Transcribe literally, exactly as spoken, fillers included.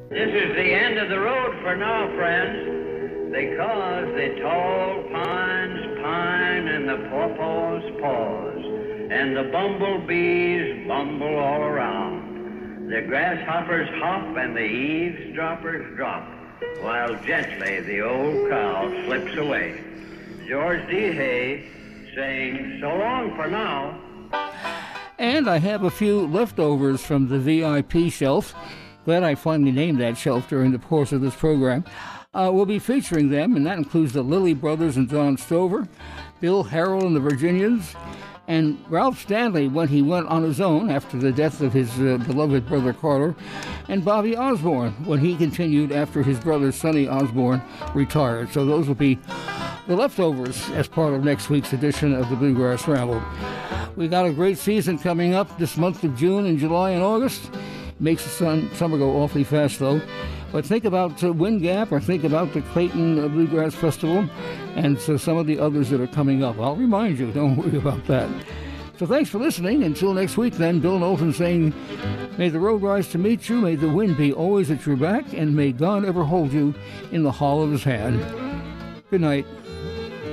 This is the end of the road for now, friends, because the tall pines pine and the pawpaws pause, and the bumblebees bumble all around. The grasshoppers hop and the eavesdroppers drop, while gently the old cow slips away. George D. Hay saying so long for now. And I have a few leftovers from the V I P shelf. Glad I finally named that shelf during the course of this program. Uh, we'll be featuring them, and that includes the Lilly Brothers and Don Stover, Bill Harrell and the Virginians, and Ralph Stanley when he went on his own after the death of his uh, beloved brother Carter, and Bobby Osborne when he continued after his brother Sonny Osborne retired. So those will be the leftovers as part of next week's edition of the Bluegrass Ramble. We got a great season coming up this month of June and July and August. Makes the sun, summer go awfully fast, though. But think about uh, Wind Gap, or think about the Clayton uh, Bluegrass Festival, and so some of the others that are coming up. I'll remind you, don't worry about that. So thanks for listening. Until next week, then, Bill Knowlton saying, may the road rise to meet you, may the wind be always at your back, and may God ever hold you in the hollow of his hand. Good night.